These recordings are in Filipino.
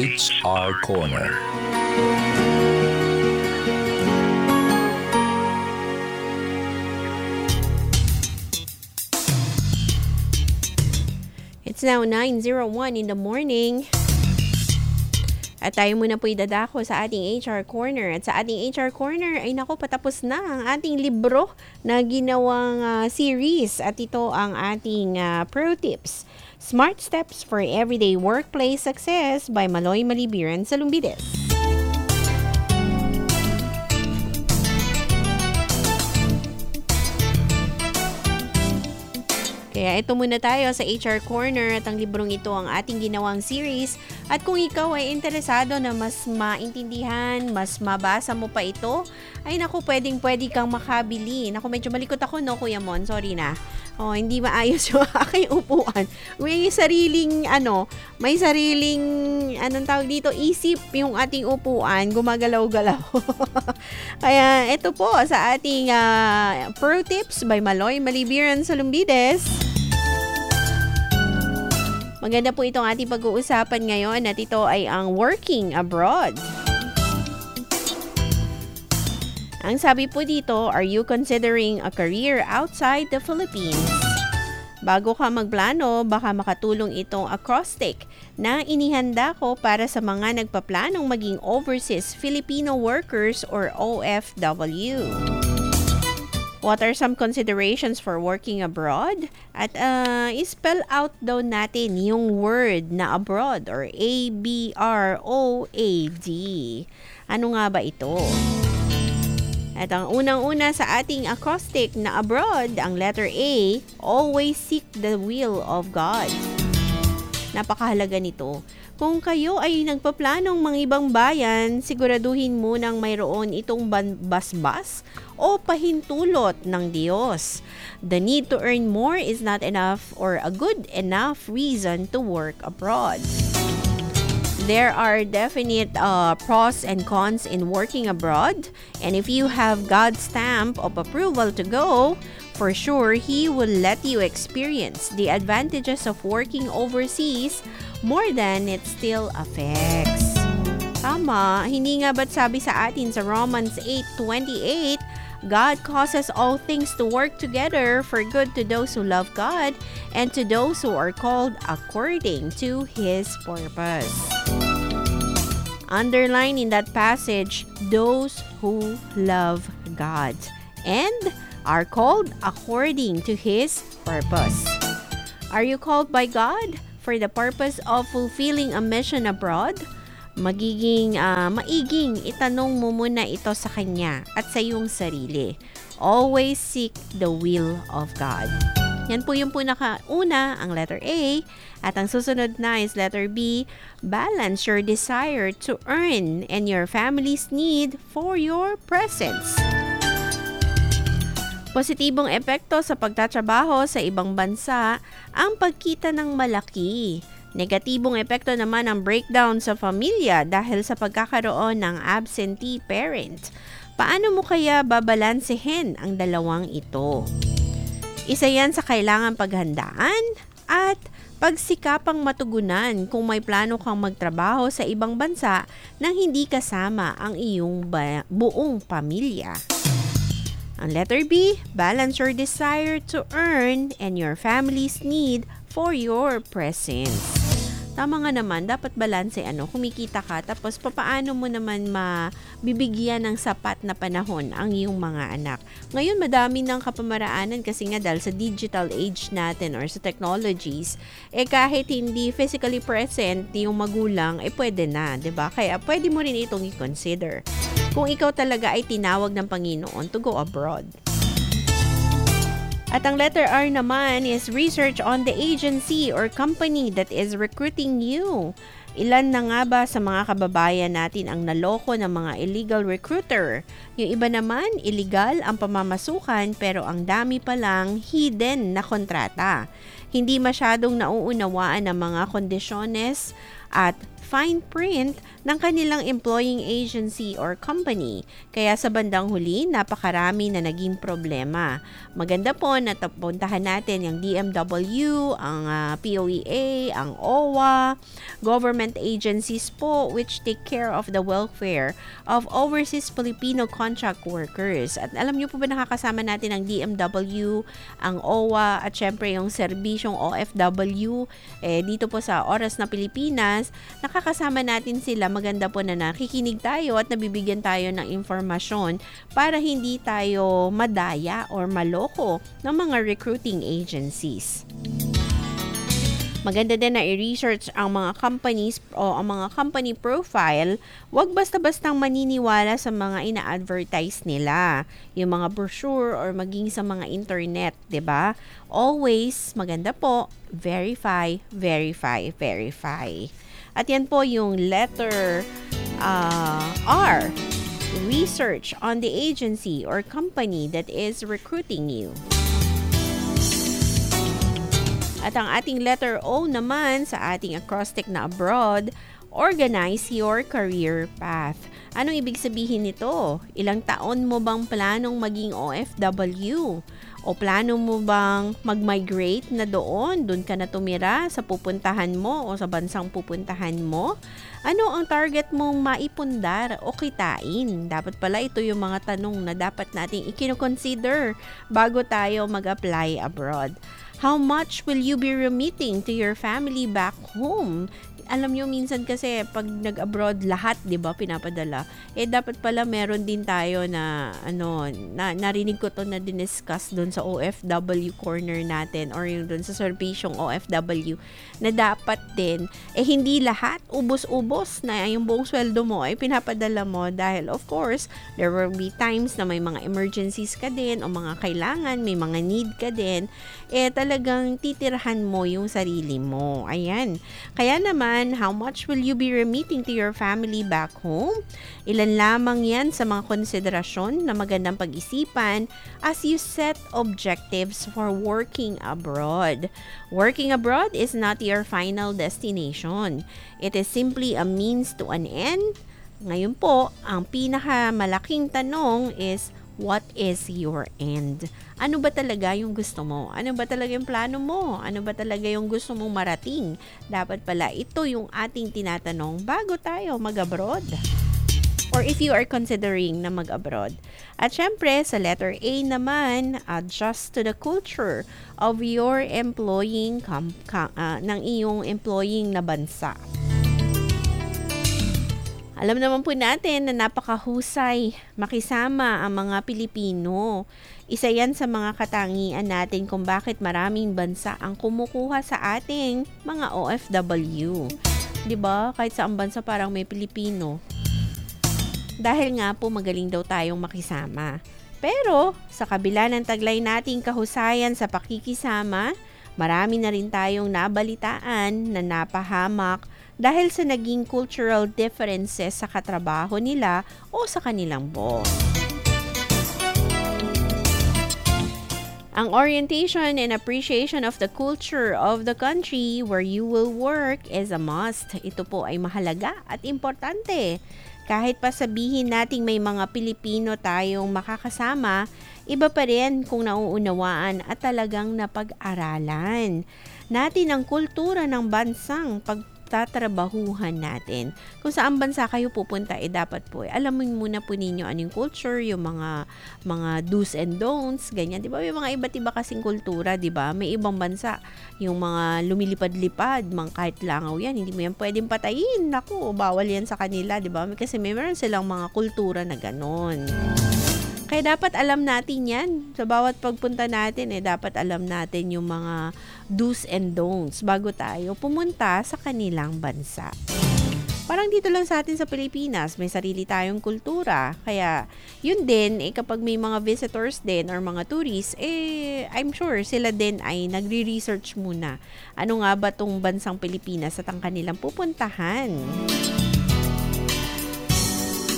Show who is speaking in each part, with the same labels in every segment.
Speaker 1: HR Corner.
Speaker 2: It's now 9:01 in the morning. At tayo muna po idadako sa ating HR Corner. At sa ating HR Corner ay patapos na ang ating libro na ginawang series. At ito ang ating Pro Tips. Smart Steps for Everyday Workplace Success by Maloy Malibiran Salumbides. Kaya ito muna tayo sa HR Corner at ang librong ito ang ating ginawang series. At kung ikaw ay interesado na mas maintindihan, mas mabasa mo pa ito, ay pwede kang makabili. Medyo malikot ako Kuya Mon, sorry na. Hindi maayos yung aking upuan. May sariling, tawag dito, isip yung ating upuan, gumagalaw-galaw. Kaya ito po sa ating Pro Tips by Maloy Malibiran Salumbides. Maganda po itong ating pag-uusapan ngayon at ito ay ang working abroad. Ang sabi po dito, are you considering a career outside the Philippines? Bago ka magplano, baka makatulong itong acrostic na inihanda ko para sa mga nagpaplanong maging overseas Filipino workers or OFW. What are some considerations for working abroad? At i-spell out daw natin yung word na abroad or A-B-R-O-A-D. Ano nga ba ito? At ang unang-una sa ating acrostic na abroad, ang letter A, always seek the will of God. Napakahalaga nito. Kung kayo ay nagpaplanong mga ibang bayan, siguraduhin munang mayroon itong basbas o pahintulot ng Diyos. The need to earn more is not enough or a good enough reason to work abroad. There are definite pros and cons in working abroad, and if you have God's stamp of approval to go, for sure, He will let you experience the advantages of working overseas more than it still affects. Tama, hindi nga ba't sabi sa atin sa Romans 8:28, God causes all things to work together for good to those who love God and to those who are called according to His purpose. Underline in that passage, those who love God and are called according to His purpose. Are you called by God for the purpose of fulfilling a mission abroad? Maiging itanong mo muna ito sa Kanya at sa iyong sarili. Always seek the will of God. Yan po yung pinakauna, ang letter A. At ang susunod na is letter B. Balance your desire to earn and your family's need for your presence. Positibong epekto sa pagtatrabaho sa ibang bansa ang pagkita ng malaki. Negatibong epekto naman ang breakdown sa pamilya dahil sa pagkakaroon ng absentee parent. Paano mo kaya babalansehin ang dalawang ito? Isa yan sa kailangan paghandaan at pagsikapang matugunan kung may plano kang magtrabaho sa ibang bansa nang hindi kasama ang iyong buong pamilya. Ang letter B, balance your desire to earn and your family's need for your presence. Tama nga naman, dapat balanse kumikita ka tapos papaano mo naman mabibigyan ng sapat na panahon ang iyong mga anak. Ngayon madami ng kapamaraanan kasi nga dahil sa digital age natin or sa technologies, kahit hindi physically present yung magulang, pwede na, 'di ba? Kaya pwede mo rin itong i-consider. Kung ikaw talaga ay tinawag ng Panginoon to go abroad. At ang letter R naman is research on the agency or company that is recruiting you. Ilan na nga ba sa mga kababayan natin ang naloko ng mga illegal recruiter? Yung iba naman, illegal ang pamamasukan pero ang dami palang hidden na kontrata. hindi masyadong nauunawaan ang mga kondisyones at fine print ng kanilang employing agency or company. Kaya sa bandang huli, napakarami na naging problema. Maganda po na puntahan natin yung DMW, ang POEA, ang OWA, government agencies po which take care of the welfare of overseas Filipino contract workers. At alam niyo po ba nakakasama natin ang DMW, ang OWA at syempre yung serbisyong OFW dito po sa Oras na Pilipinas. Nakakasama natin sila. Maganda po na nakikinig tayo at nabibigyan tayo ng informasyon para hindi tayo madaya or maloko ng mga recruiting agencies. Maganda din na i-research ang mga companies o ang mga company profile. Huwag basta-bastang maniniwala sa mga ina-advertise nila. Yung mga brochure or maging sa mga internet, 'di ba? Always maganda po, verify, verify, verify. At yan po yung letter R. Research on the agency or company that is recruiting you. At ang ating letter O naman sa ating acrostic na abroad, organize your career path. Anong ibig sabihin nito? Ilang taon mo bang planong maging OFW? O plano mo bang mag-migrate na doon? Doon ka na tumira sa pupuntahan mo o sa bansang pupuntahan mo? Ano ang target mong maipundar o kitain? Dapat pala ito yung mga tanong na dapat nating ikino-consider bago tayo mag-apply abroad. How much will you be remitting to your family back home? Alam nyo, minsan kasi pag nag-abroad lahat, 'di ba, pinapadala. Dapat pala meron din tayo na narinig ko to na diniscuss doon sa OFW corner natin or yung doon sa serbisyong OFW na dapat din hindi lahat ubos-ubos na yung buong sweldo mo ay pinapadala mo dahil of course, there will be times na may mga emergencies ka din o mga kailangan, may mga need ka din, talagang titirahan mo yung sarili mo. Ayan. Kaya naman, how much will you be remitting to your family back home? Ilan lamang yan sa mga konsiderasyon na magandang pag-isipan as you set objectives for working abroad. Working abroad is not your final destination. It is simply a means to an end. Ngayon po, ang pinakamalaking tanong is, what is your end? Ano ba talaga yung gusto mo? Ano ba talaga yung plano mo? Ano ba talaga yung gusto mong marating? Dapat pala ito yung ating tinatanong bago tayo mag-abroad. Or if you are considering na mag-abroad. At syempre, sa letter A naman, adjust to the culture of your employing ng iyong employing na bansa. Alam naman po natin na napakahusay makisama ang mga Pilipino. Isa yan sa mga katangian natin kung bakit maraming bansa ang kumukuha sa ating mga OFW. 'Di ba? Kahit sa bansa parang may Pilipino. Dahil nga po magaling daw tayong makisama. Pero sa kabila ng taglay nating kahusayan sa pakikisama, marami na rin tayong nabalitaan na napahamak dahil sa naging cultural differences sa katrabaho nila o sa kanilang boss. Ang orientation and appreciation of the culture of the country where you will work is a must. Ito po ay mahalaga at importante. Kahit pa sabihin nating may mga Pilipino tayong makakasama, iba pa rin kung nauunawaan at talagang napag-aralan natin ang kultura ng bansang pagtatrabahuhan natin. Kung saan bansa kayo pupunta, dapat po alamin muna po ninyo anong culture, yung mga do's and don'ts, ganyan. Di ba? May mga iba't iba kasing kultura, di ba? May ibang bansa, yung mga lumilipad-lipad, mga kahit langaw yan, hindi mo yan pwedeng patayin. Naku, bawal yan sa kanila, di ba? Kasi meron silang mga kultura na ganon. Kaya dapat alam natin yan. Sa bawat pagpunta natin, dapat alam natin yung mga do's and don'ts bago tayo pumunta sa kanilang bansa. Parang dito lang sa atin sa Pilipinas, may sarili tayong kultura. Kaya yun din, kapag may mga visitors din or mga tourists, I'm sure sila din ay nagre-research muna. Ano nga ba tong bansang Pilipinas at ang kanilang pupuntahan?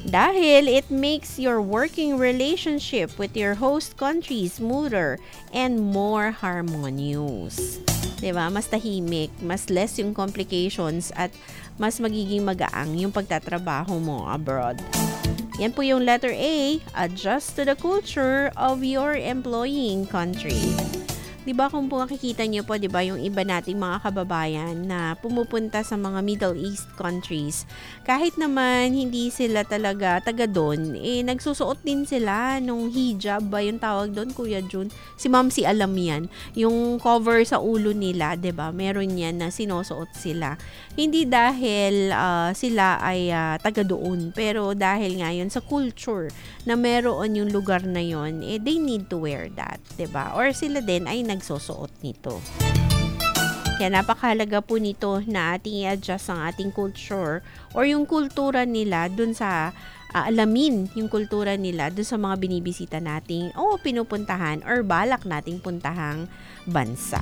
Speaker 2: Dahil it makes your working relationship with your host country smoother and more harmonious. Diba? Mas tahimik, mas less yung complications at mas magiging magaang yung pagtatrabaho mo abroad. Yan po yung letter A, adjust to the culture of your employing country. Diba kung po makikita niyo po, diba yung iba nating mga kababayan na pumupunta sa mga Middle East countries, kahit naman hindi sila talaga taga doon, nagsusuot din sila nung hijab ba yung tawag doon, Kuya Jun? Si Ma'am si alam yan. Yung cover sa ulo nila, diba? Meron yan na sinusuot sila. Hindi dahil sila ay taga doon, pero dahil ngayon sa culture na meron yung lugar na yon, they need to wear that, diba? Or sila din ay nagsusuot nito. Kaya napakahalaga po nito na ating i-adjust ang ating culture or yung kultura nila dun sa alamin yung kultura nila dun sa mga binibisita nating o pinupuntahan or balak nating puntahang bansa.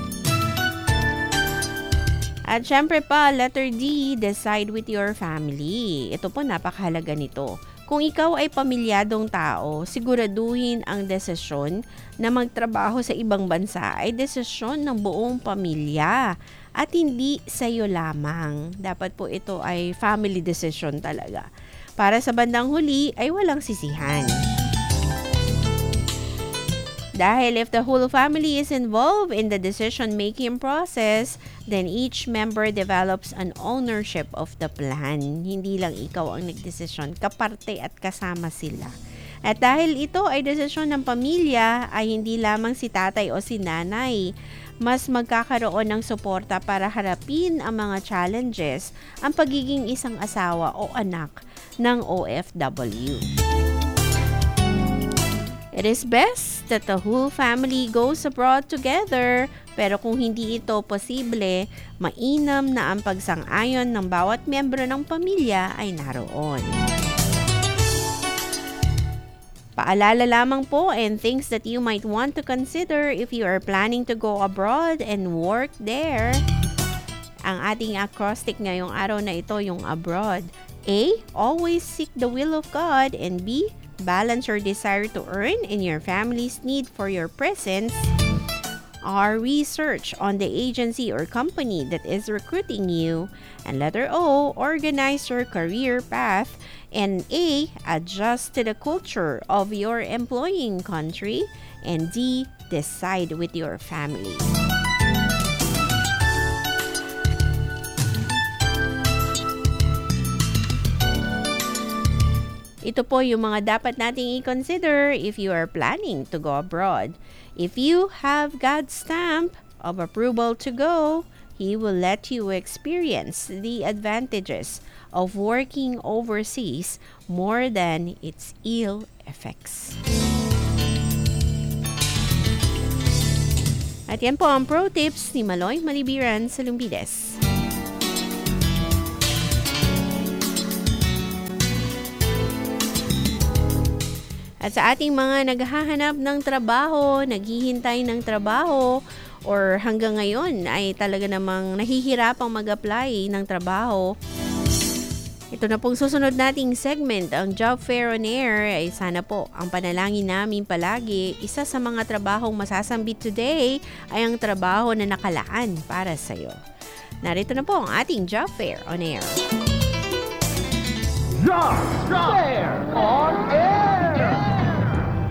Speaker 2: At syempre pa, letter D, decide with your family. Ito po napakahalaga nito. Kung ikaw ay pamilyadong tao, siguraduhin ang desisyon na magtrabaho sa ibang bansa ay desisyon ng buong pamilya at hindi sa iyo lamang. Dapat po ito ay family decision talaga. Para sa bandang huli ay walang sisihan. Dahil if the whole family is involved in the decision-making process, then each member develops an ownership of the plan. Hindi lang ikaw ang nagdesisyon, kaparte at kasama sila. At dahil ito ay desisyon ng pamilya, ay hindi lamang si tatay o si nanay. Mas magkakaroon ng suporta para harapin ang mga challenges ang pagiging isang asawa o anak ng OFW. It is best that the whole family goes abroad together, pero kung hindi ito posible, mainam na ang pagsang-ayon ng bawat miyembro ng pamilya ay naroon. Paalala lamang po and things that you might want to consider if you are planning to go abroad and work there. Ang ating acrostic ngayong araw na ito yung abroad. A. Always seek the will of God, and B. Balance your desire to earn and your family's need for your presence. R. Research on the agency or company that is recruiting you. And letter O. Organize your career path. And A. Adjust to the culture of your employing country. And D. Decide with your family. Ito po yung mga dapat nating i-consider if you are planning to go abroad. If you have God's stamp of approval to go, He will let you experience the advantages of working overseas more than its ill effects. At yan po ang pro tips ni Maloy Malibiran sa Lumpides. At sa ating mga naghahanap ng trabaho, naghihintay ng trabaho, or hanggang ngayon ay talaga namang nahihirapang mag-apply ng trabaho, ito na pong susunod nating segment, ang Job Fair on Air. Ay sana po ang panalangin namin palagi, isa sa mga trabahong masasambit today ay ang trabaho na nakalaan para sa'yo. Narito na po ang ating Job Fair on Air.
Speaker 1: Job Fair on Air!